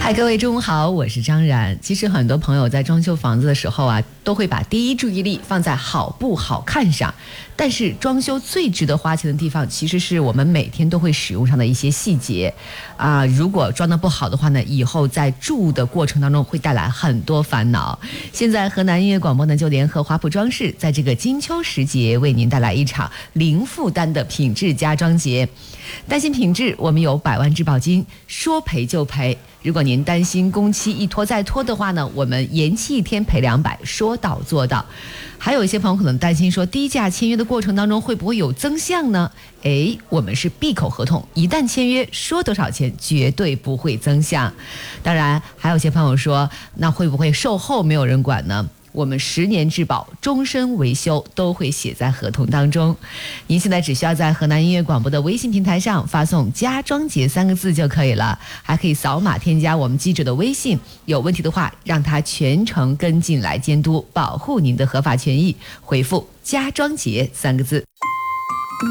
嗨，各位中午好，我是张然。其实很多朋友在装修房子的时候啊，都会把第一注意力放在好不好看上。但是装修最值得花钱的地方，其实是我们每天都会使用上的一些细节啊。如果装得不好的话呢，以后在住的过程当中会带来很多烦恼。现在河南音乐广播呢，就联合华普装饰，在这个金秋时节，为您带来一场零负担的品质家装节。担心品质，我们有100万质保金，说赔就赔。如果您担心工期一拖再拖的话呢，我们延期1天赔200，说到做到。还有一些朋友可能担心说，低价签约的过程当中会不会有增项呢？我们是闭口合同，一旦签约说多少钱绝对不会增项。当然还有些朋友说，那会不会售后没有人管呢？我们10年质保，终身维修都会写在合同当中。您现在只需要在河南音乐广播的微信平台上发送家装节3个字就可以了，还可以扫码添加我们记者的微信，有问题的话让他全程跟进来监督，保护您的合法权益。回复家装节3个字。